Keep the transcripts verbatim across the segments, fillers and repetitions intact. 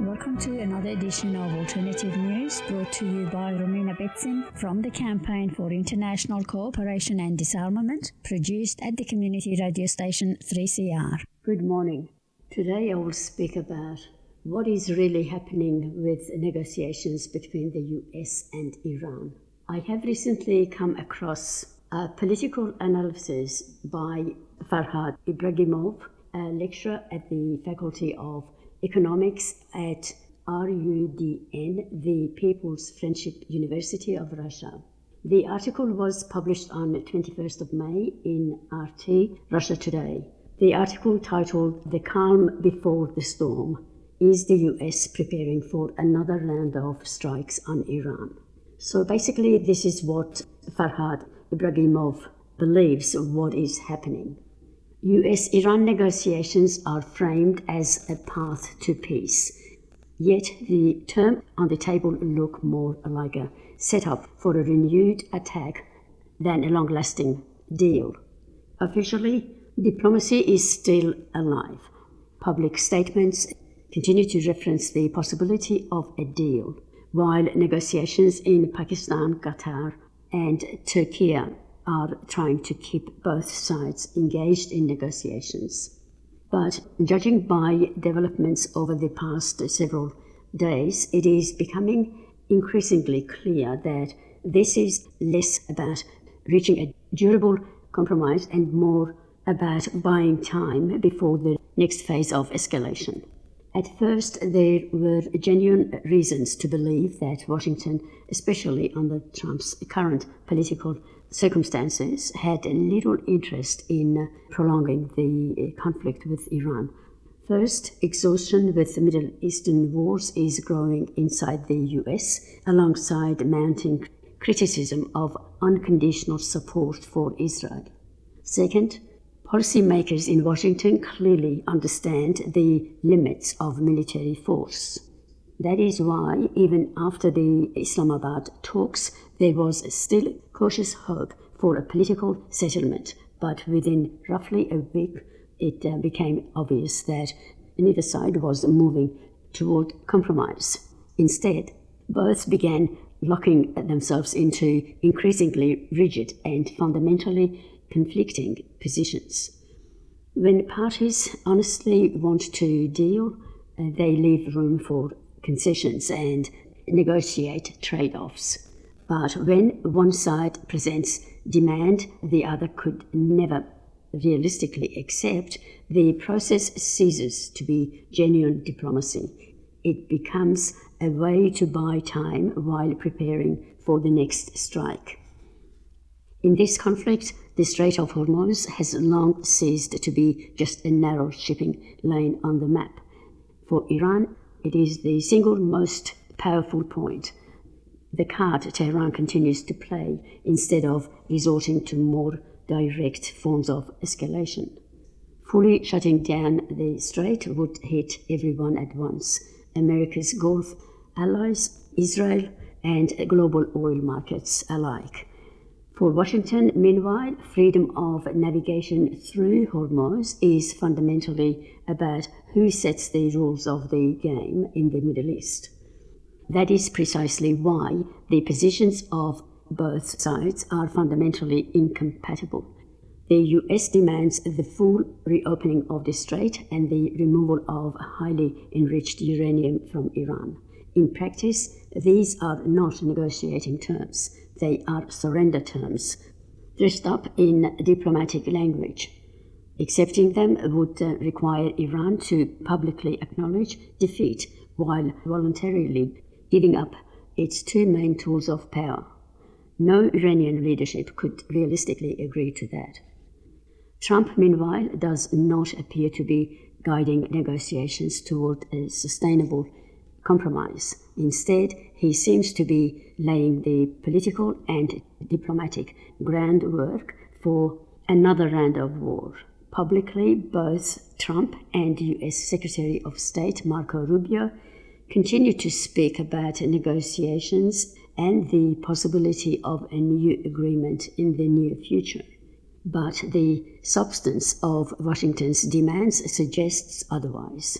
Welcome to another edition of Alternative News, brought to you by Romina Betsin from the Campaign for International Cooperation and Disarmament, produced at the community radio station three C R. Good morning. Today I will speak about what is really happening with negotiations between the U S and Iran. I have recently come across a political analysis by Farhad Ibragimov, a lecturer at the Faculty of Economics at R U D N, the People's Friendship University of Russia. The article was published on the twenty-first of May in R T, Russia Today. The article, titled "The Calm Before the Storm: Is the U S Preparing for Another Round of Strikes on Iran?" So basically, this is what Farhad Ibragimov believes what is happening. U S Iran negotiations are framed as a path to peace, yet the terms on the table look more like a setup for a renewed attack than a long-lasting deal. Officially, diplomacy is still alive. Public statements continue to reference the possibility of a deal, while negotiations in Pakistan, Qatar, and Turkey are trying to keep both sides engaged in negotiations. But judging by developments over the past several days, it is becoming increasingly clear that this is less about reaching a durable compromise and more about buying time before the next phase of escalation. At first, there were genuine reasons to believe that Washington, especially under Trump's current political circumstances, had little interest in prolonging the conflict with Iran. First, exhaustion with the Middle Eastern wars is growing inside the U S, alongside mounting criticism of unconditional support for Israel. Second, policymakers in Washington clearly understand the limits of military force. That is why, even after the Islamabad talks, there was still cautious hope for a political settlement. But within roughly a week, it uh, became obvious that neither side was moving toward compromise. Instead, both began locking themselves into increasingly rigid and fundamentally conflicting positions. When parties honestly want to deal, uh, they leave room for concessions and negotiate trade-offs. But when one side presents demand the other could never realistically accept, the process ceases to be genuine diplomacy. It becomes a way to buy time while preparing for the next strike. In this conflict, the Strait of Hormuz has long ceased to be just a narrow shipping lane on the map. For Iran, it is the single most powerful point, the card Tehran continues to play instead of resorting to more direct forms of escalation. Fully shutting down the strait would hit everyone at once: America's Gulf allies, Israel, and global oil markets alike. For Washington, meanwhile, freedom of navigation through Hormuz is fundamentally about who sets the rules of the game in the Middle East. That is precisely why the positions of both sides are fundamentally incompatible. The U S demands the full reopening of the strait and the removal of highly enriched uranium from Iran. In practice, these are not negotiating terms. They are surrender terms, dressed up in diplomatic language. Accepting them would uh, require Iran to publicly acknowledge defeat while voluntarily giving up its two main tools of power. No Iranian leadership could realistically agree to that. Trump, meanwhile, does not appear to be guiding negotiations toward a sustainable compromise. Instead, he seems to be laying the political and diplomatic groundwork for another round of war. Publicly, both Trump and U S Secretary of State Marco Rubio continue to speak about negotiations and the possibility of a new agreement in the near future. But the substance of Washington's demands suggests otherwise.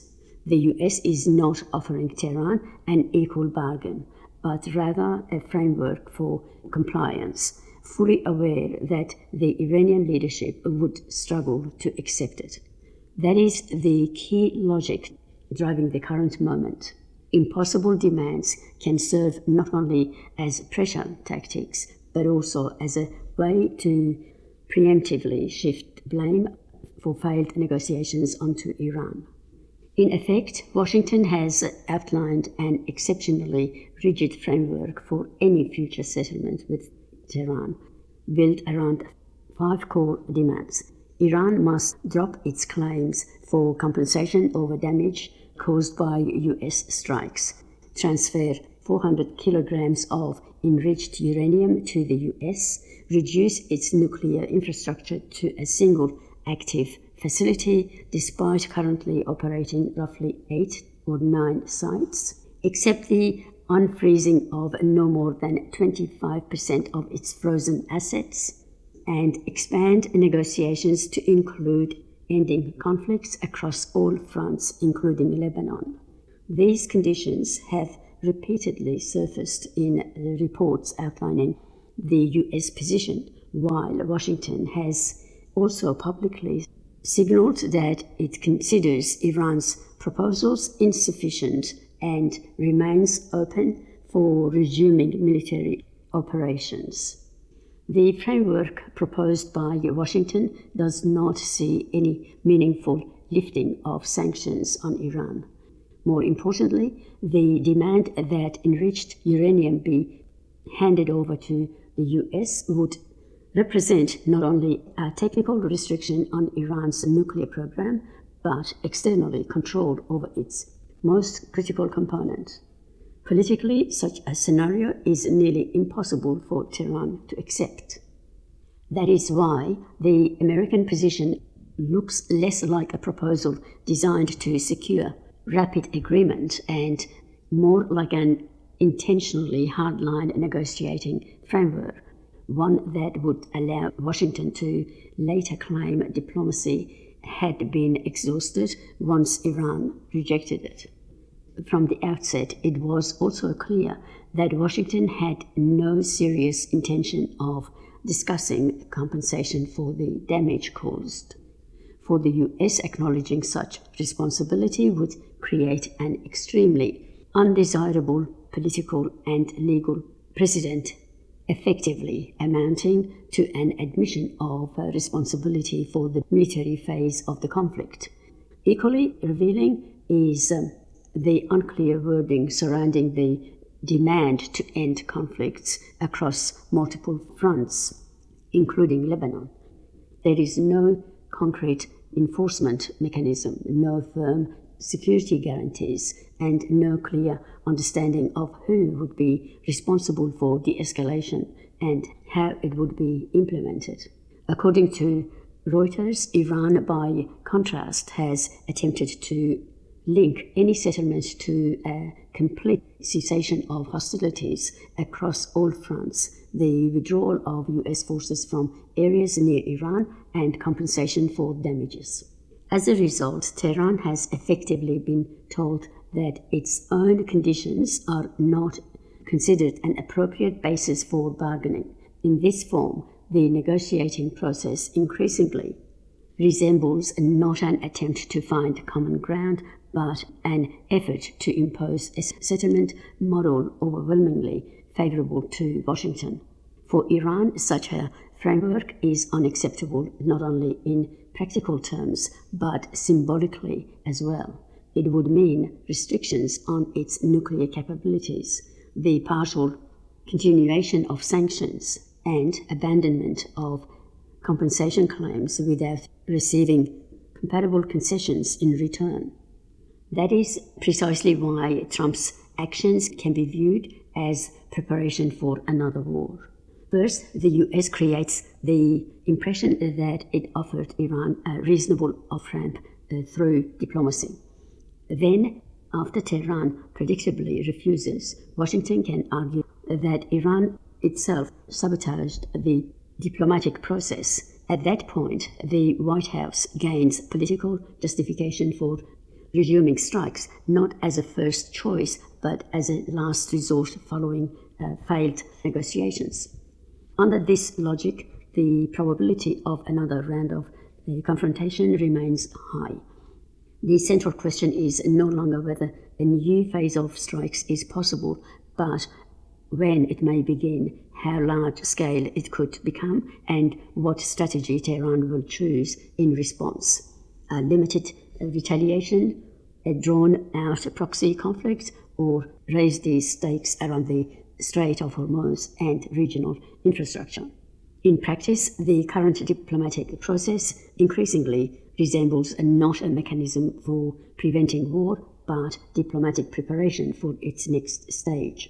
The U S is not offering Tehran an equal bargain, but rather a framework for compliance, fully aware that the Iranian leadership would struggle to accept it. That is the key logic driving the current moment. Impossible demands can serve not only as pressure tactics, but also as a way to preemptively shift blame for failed negotiations onto Iran. In effect, Washington has outlined an exceptionally rigid framework for any future settlement with Tehran, built around five core demands. Iran must drop its claims for compensation over damage caused by U S strikes, transfer four hundred kilograms of enriched uranium to the U S, reduce its nuclear infrastructure to a single active facility despite currently operating roughly eight or nine sites, accept the unfreezing of no more than twenty-five percent of its frozen assets, and expand negotiations to include ending conflicts across all fronts, including Lebanon. These conditions have repeatedly surfaced in reports outlining the U S position, while Washington has also publicly signaled that it considers Iran's proposals insufficient and remains open for resuming military operations. The framework proposed by Washington does not see any meaningful lifting of sanctions on Iran. More importantly, the demand that enriched uranium be handed over to the U S would represent not only a technical restriction on Iran's nuclear program, but externally control over its most critical component. Politically, such a scenario is nearly impossible for Tehran to accept. That is why the American position looks less like a proposal designed to secure rapid agreement and more like an intentionally hardline negotiating framework, one that would allow Washington to later claim diplomacy had been exhausted once Iran rejected it. From the outset, it was also clear that Washington had no serious intention of discussing compensation for the damage caused. For the U S, acknowledging such responsibility would create an extremely undesirable political and legal precedent, effectively amounting to an admission of responsibility for the military phase of the conflict. Equally revealing is um, the unclear wording surrounding the demand to end conflicts across multiple fronts, including Lebanon. There is no concrete enforcement mechanism, no firm security guarantees, and no clear understanding of who would be responsible for de-escalation and how it would be implemented. According to Reuters, Iran, by contrast, has attempted to link any settlement to a complete cessation of hostilities across all fronts, the withdrawal of U S forces from areas near Iran, and compensation for damages. As a result, Tehran has effectively been told that its own conditions are not considered an appropriate basis for bargaining. In this form, the negotiating process increasingly resembles not an attempt to find common ground, but an effort to impose a settlement model overwhelmingly favorable to Washington. For Iran, such a framework is unacceptable not only in practical terms, but symbolically as well. It would mean restrictions on its nuclear capabilities, the partial continuation of sanctions, and abandonment of compensation claims without receiving compatible concessions in return. That is precisely why Trump's actions can be viewed as preparation for another war. First, the U S creates the impression that it offered Iran a reasonable off-ramp uh, through diplomacy. Then, after Tehran predictably refuses, Washington can argue that Iran itself sabotaged the diplomatic process. At that point, the White House gains political justification for resuming strikes, not as a first choice, but as a last resort following uh, failed negotiations. Under this logic, the probability of another round of the confrontation remains high. The central question is no longer whether a new phase of strikes is possible, but when it may begin, how large scale it could become, and what strategy Tehran will choose in response. A limited retaliation, a drawn-out proxy conflict, or raise the stakes around the Strait of Hormuz and regional infrastructure. In practice, the current diplomatic process increasingly resembles not a mechanism for preventing war, but diplomatic preparation for its next stage.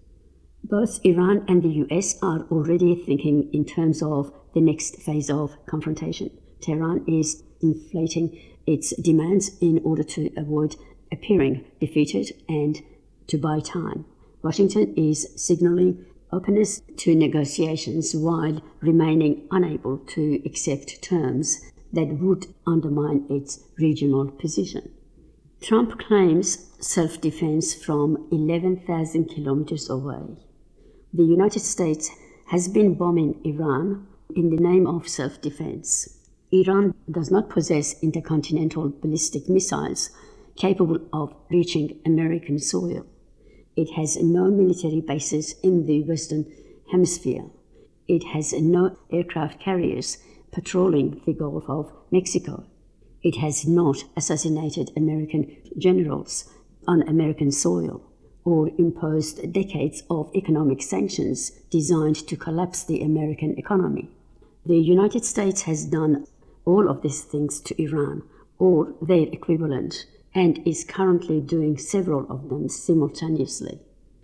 Both Iran and the U S are already thinking in terms of the next phase of confrontation. Tehran is inflating its demands in order to avoid appearing defeated and to buy time. Washington is signaling openness to negotiations while remaining unable to accept terms that would undermine its regional position. Trump claims self-defense from eleven thousand kilometers away. The United States has been bombing Iran in the name of self-defense. Iran does not possess intercontinental ballistic missiles capable of reaching American soil. It has no military bases in the Western Hemisphere. It has no aircraft carriers patrolling the Gulf of Mexico. It has not assassinated American generals on American soil or imposed decades of economic sanctions designed to collapse the American economy. The United States has done all of these things to Iran, or their equivalent, and is currently doing several of them simultaneously.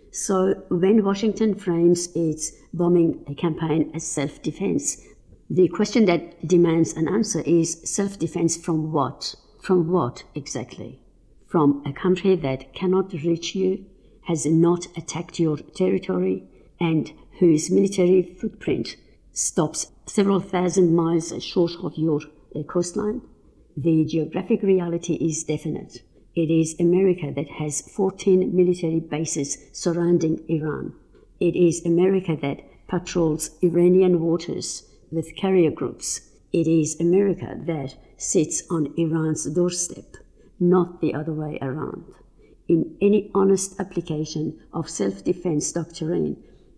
So when Washington frames its bombing campaign as self-defense, the question that demands an answer is self-defense from what? From what exactly? From a country that cannot reach you, has not attacked your territory, and whose military footprint stops several thousand miles short of your uh, coastline? The geographic reality is definite. It is America that has fourteen military bases surrounding Iran. It is America that patrols Iranian waters with carrier groups. It is America that sits on Iran's doorstep, not the other way around. In any honest application of self-defense doctrine,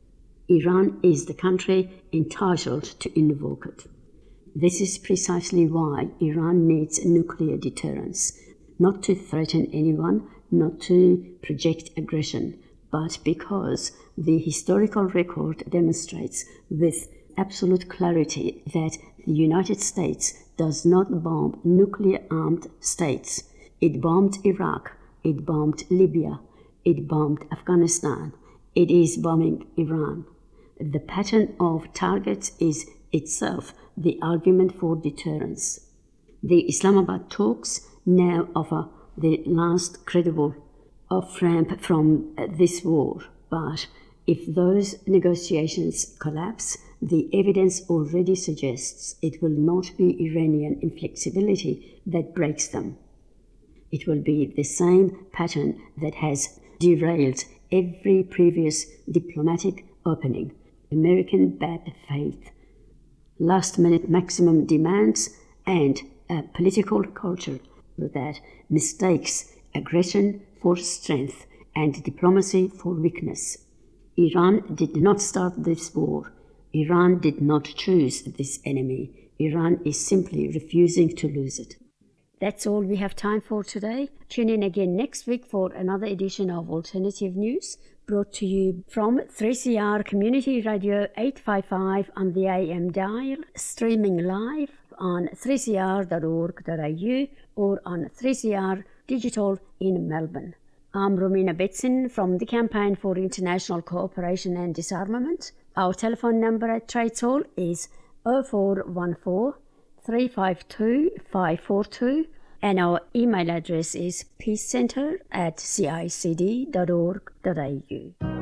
Iran is the country entitled to invoke it. This is precisely why Iran needs nuclear deterrence, not to threaten anyone, not to project aggression, but because the historical record demonstrates with absolute clarity that the United States does not bomb nuclear-armed states. It bombed Iraq, it bombed Libya, it bombed Afghanistan, it is bombing Iran. The pattern of targets is itself the argument for deterrence. The Islamabad talks now offer the last credible off-ramp from this war, but if those negotiations collapse, the evidence already suggests it will not be Iranian inflexibility that breaks them. It will be the same pattern that has derailed every previous diplomatic opening: American bad faith, last-minute maximum demands, and a political culture that mistakes aggression for strength and diplomacy for weakness. Iran did not start this war. Iran did not choose this enemy. Iran is simply refusing to lose it. That's all we have time for today. Tune in again next week for another edition of Alternative News, brought to you from three C R Community Radio eight fifty-five on the A M dial, streaming live on three c r dot org dot a u or on three C R Digital in Melbourne. I'm Romina Betsin from the Campaign for International Cooperation and Disarmament. Our telephone number at Trades Hall is oh four one four, three five two, five four two, and our email address is peacecenter at c i c d dot org dot a u.